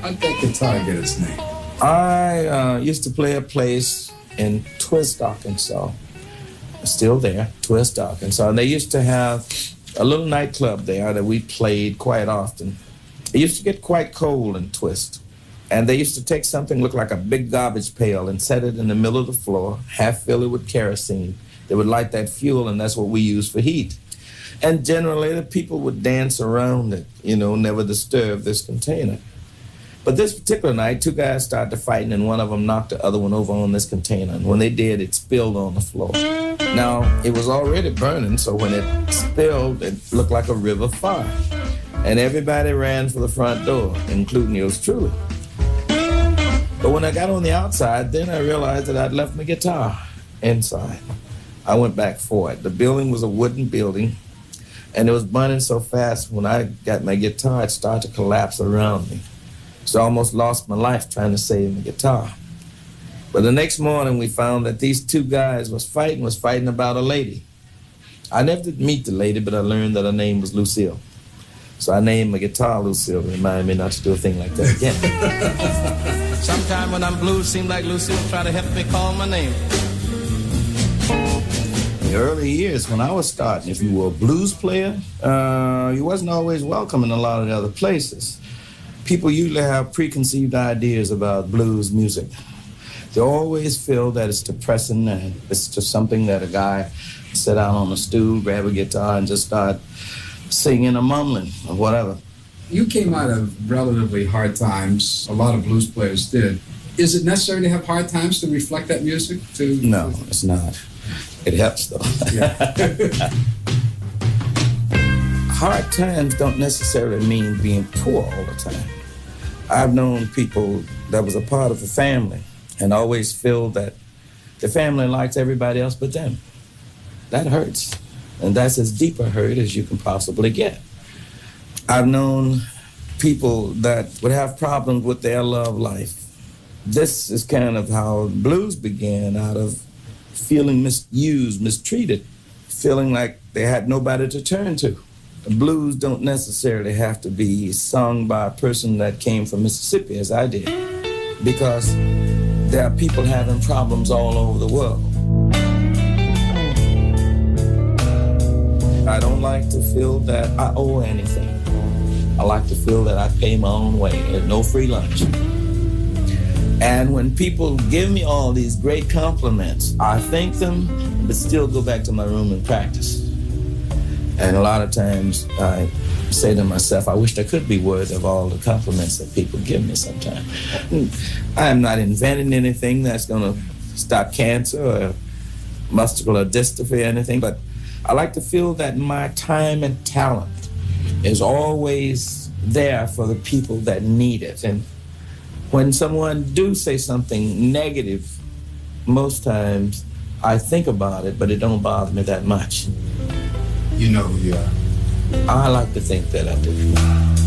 How'd that guitar get its name? I used to play a place in Twist, Arkansas. Still there, Twist, Arkansas. And they used to have a little nightclub there that we played quite often. It used to get quite cold in Twist. And they used to take something look like a big garbage pail and set it in the middle of the floor, half fill it with kerosene. They would light that fuel, and that's what we used for heat. And generally, the people would dance around it, you know, never disturb this container. But this particular night, two guys started fighting, and one of them knocked the other one over on this container. And when they did, it spilled on the floor. Now, it was already burning, so when it spilled, it looked like a river fire. And everybody ran for the front door, including yours truly. But when I got on the outside, then I realized that I'd left my guitar inside. I went back for it. The building was a wooden building, and it was burning so fast, when I got my guitar, it started to collapse around me. So I almost lost my life trying to save my guitar. But the next morning, we found that these two guys was fighting about a lady. I never did meet the lady, but I learned that her name was Lucille. So I named my guitar Lucille, remind me not to do a thing like that again. Sometime when I'm blue, seem like Lucille try to help me call my name. In the early years, when I was starting, if you were a blues player, you wasn't always welcome in a lot of the other places. People usually have preconceived ideas about blues music. They always feel that it's depressing and it's just something that a guy sit down on a stool, grab a guitar, and just start singing or mumbling or whatever. You came out of relatively hard times. A lot of blues players did. Is it necessary to have hard times to reflect that music? No, it's not. It helps, though. Yeah. Hard times don't necessarily mean being poor all the time. I've known people that was a part of a family and always feel that the family likes everybody else but them. That hurts. And that's as deep a hurt as you can possibly get. I've known people that would have problems with their love life. This is kind of how blues began, out of feeling misused, mistreated, feeling like they had nobody to turn to. The blues don't necessarily have to be sung by a person that came from Mississippi, as I did, because there are people having problems all over the world. I don't like to feel that I owe anything. I like to feel that I pay my own way. There's no free lunch. And when people give me all these great compliments, I thank them, but still go back to my room and practice. And a lot of times I say to myself, I wish I could be worthy of all the compliments that people give me sometimes. I'm not inventing anything that's going to stop cancer or muscular dystrophy or anything, but I like to feel that my time and talent is always there for the people that need it. And when someone do say something negative, most times I think about it, but it don't bother me that much. You know who you are. I like to think that I do.